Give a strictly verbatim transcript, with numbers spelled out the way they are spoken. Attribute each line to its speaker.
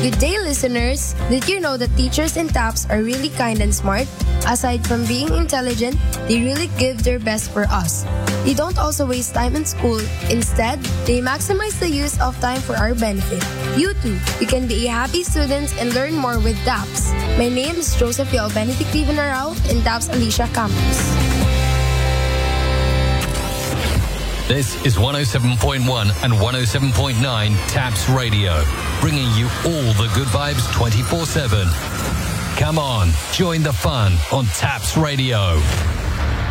Speaker 1: Good day, listeners! Did you know that teachers in TAPS are really kind and smart? Aside from being intelligent, they really give their best for us. They don't also waste time in school. Instead, they maximize the use of time for our benefit. You too, you can be a happy student and learn more with TAPS. My name is Joseph Yol Benedict Vivanarao in TAPS Alicia Campus.
Speaker 2: This is one oh seven point one and one oh seven point nine TAPS Radio, bringing you all the good vibes twenty-four seven. Come on, join the fun on TAPS Radio.